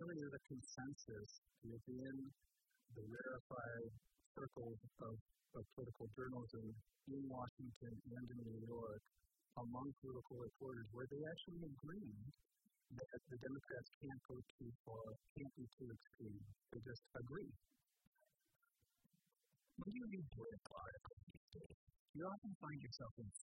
really is a consensus within the rarefied circles of political journalism in Washington and in New York among political reporters where they actually agree that the Democrats can't go too far, can't be too extreme. They just agree. When you read political articles these days, you often find yourself in